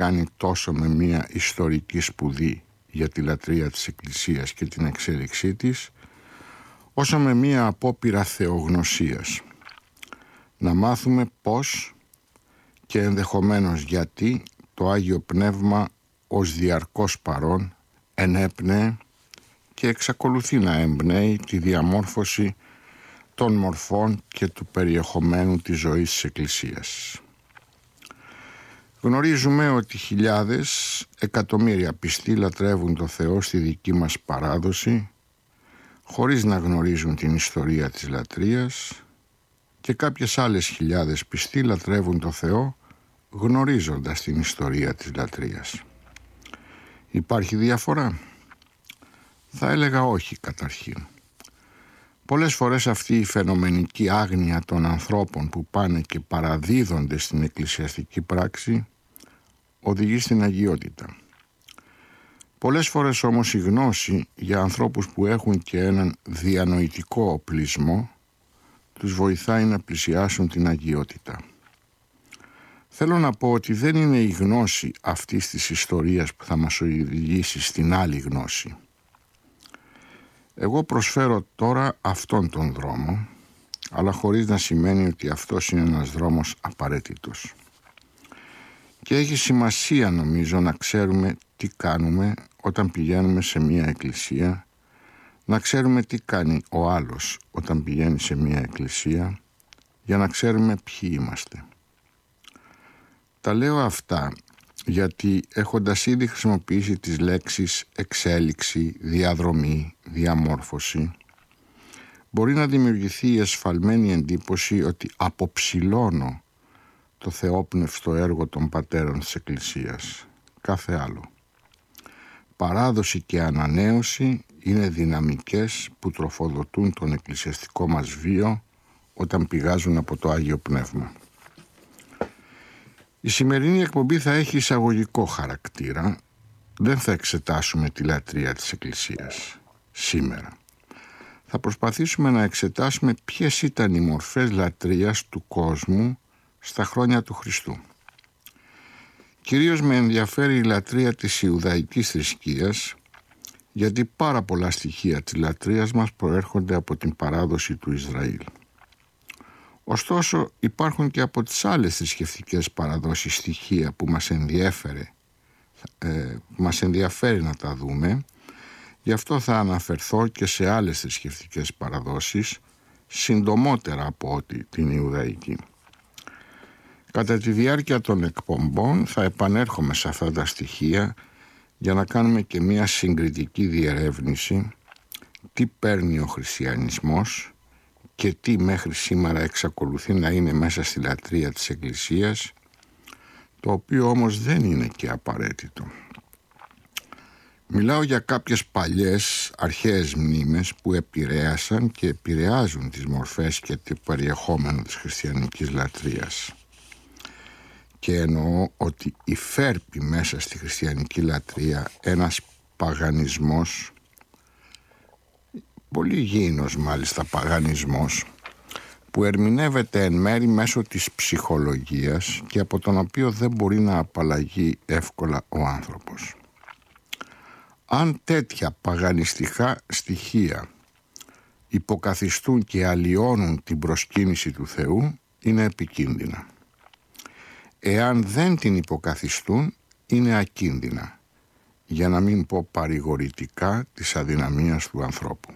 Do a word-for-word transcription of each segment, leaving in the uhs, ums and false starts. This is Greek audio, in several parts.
κάνει τόσο με μια ιστορική σπουδή για τη λατρεία της Εκκλησίας και την εξέλιξή της, όσο με μια απόπειρα θεογνωσίας. Να μάθουμε πώς και ενδεχομένως γιατί το Άγιο Πνεύμα ως διαρκώς παρόν ενέπνεε και εξακολουθεί να εμπνέει τη διαμόρφωση των μορφών και του περιεχομένου της ζωής της Εκκλησίας. Γνωρίζουμε ότι χιλιάδες, εκατομμύρια πιστοί λατρεύουν το Θεό στη δική μας παράδοση, χωρίς να γνωρίζουν την ιστορία της λατρείας, και κάποιες άλλες χιλιάδες πιστοί λατρεύουν το Θεό γνωρίζοντας την ιστορία της λατρείας. Υπάρχει διαφορά? Θα έλεγα όχι καταρχήν. Πολλές φορές αυτή η φαινομενική άγνοια των ανθρώπων που πάνε και παραδίδονται στην εκκλησιαστική πράξη οδηγεί στην αγιότητα. Πολλές φορές όμως η γνώση για ανθρώπους που έχουν και έναν διανοητικό οπλισμό τους βοηθάει να πλησιάσουν την αγιότητα. Θέλω να πω ότι δεν είναι η γνώση αυτής της ιστορίας που θα μας οδηγήσει στην άλλη γνώση. Εγώ προσφέρω τώρα αυτόν τον δρόμο, αλλά χωρίς να σημαίνει ότι αυτός είναι ένας δρόμος απαραίτητος. Και έχει σημασία νομίζω να ξέρουμε τι κάνουμε όταν πηγαίνουμε σε μια εκκλησία, να ξέρουμε τι κάνει ο άλλος όταν πηγαίνει σε μια εκκλησία, για να ξέρουμε ποιοι είμαστε. Τα λέω αυτά γιατί έχοντας ήδη χρησιμοποιήσει τις λέξεις εξέλιξη, διαδρομή, διαμόρφωση, μπορεί να δημιουργηθεί η εσφαλμένη εντύπωση ότι αποψηλώνω το θεόπνευστο έργο των πατέρων της Εκκλησίας. Κάθε άλλο. Παράδοση και ανανέωση είναι δυναμικές που τροφοδοτούν τον εκκλησιαστικό μας βίο όταν πηγάζουν από το Άγιο Πνεύμα. Η σημερινή εκπομπή θα έχει εισαγωγικό χαρακτήρα. Δεν θα εξετάσουμε τη λατρεία της Εκκλησίας σήμερα. Θα προσπαθήσουμε να εξετάσουμε ποιες ήταν οι μορφές λατρείας του κόσμου στα χρόνια του Χριστού. Κυρίως με ενδιαφέρει η λατρεία της Ιουδαϊκής θρησκείας, γιατί πάρα πολλά στοιχεία της λατρείας μας προέρχονται από την παράδοση του Ισραήλ. Ωστόσο υπάρχουν και από τις άλλες θρησκευτικές παραδόσεις στοιχεία που μας ενδιέφερε, ε, μας ενδιαφέρει να τα δούμε. Γι' αυτό θα αναφερθώ και σε άλλες θρησκευτικές παραδόσεις, συντομότερα από ότι την Ιουδαϊκή. Κατά τη διάρκεια των εκπομπών θα επανέρχομαι σε αυτά τα στοιχεία για να κάνουμε και μια συγκριτική διερεύνηση τι παίρνει ο χριστιανισμός και τι μέχρι σήμερα εξακολουθεί να είναι μέσα στη λατρεία της Εκκλησίας, το οποίο όμως δεν είναι και απαραίτητο. Μιλάω για κάποιες παλιές αρχαίες μνήμες που επηρέασαν και επηρεάζουν τις μορφές και το περιεχόμενο της χριστιανικής λατρείας. Και εννοώ ότι υφέρπει μέσα στη χριστιανική λατρεία ένας παγανισμός, πολύ γήινος μάλιστα παγανισμός, που ερμηνεύεται εν μέρη μέσω της ψυχολογίας και από τον οποίο δεν μπορεί να απαλλαγεί εύκολα ο άνθρωπος. Αν τέτοια παγανιστικά στοιχεία υποκαθιστούν και αλλοιώνουν την προσκύνηση του Θεού, είναι επικίνδυνα. Εάν δεν την υποκαθιστούν, είναι ακίνδυνα, για να μην πω παρηγορητικά της αδυναμίας του ανθρώπου.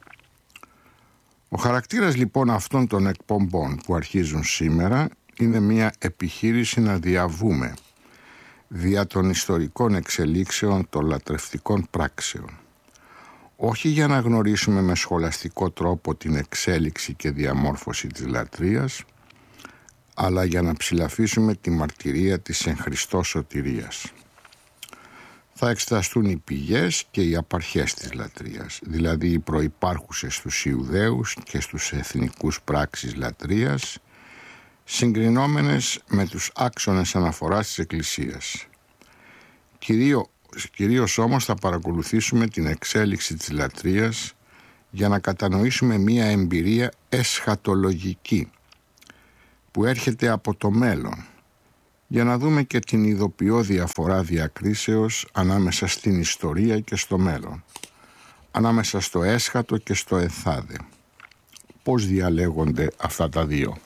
Ο χαρακτήρας λοιπόν αυτών των εκπομπών που αρχίζουν σήμερα είναι μια επιχείρηση να διαβούμε δια των ιστορικών εξελίξεων των λατρευτικών πράξεων. Όχι για να γνωρίσουμε με σχολαστικό τρόπο την εξέλιξη και διαμόρφωση της λατρείας, αλλά για να ψηλαφίσουμε τη μαρτυρία της εν Χριστώ σωτηρίας. Θα εξεταστούν οι πηγές και οι απαρχές της λατρείας, δηλαδή οι προϋπάρχουσες στους Ιουδαίους και στους εθνικούς πράξεις λατρείας, συγκρινόμενες με τους άξονες αναφοράς της Εκκλησίας. Κυρίω, κυρίως όμως θα παρακολουθήσουμε την εξέλιξη της λατρείας για να κατανοήσουμε μία εμπειρία εσχατολογική που έρχεται από το μέλλον για να δούμε και την ειδοποιώ διαφορά διακρίσεως ανάμεσα στην ιστορία και στο μέλλον, ανάμεσα στο έσχατο και στο εθάδε. Πώς διαλέγονται αυτά τα δύο?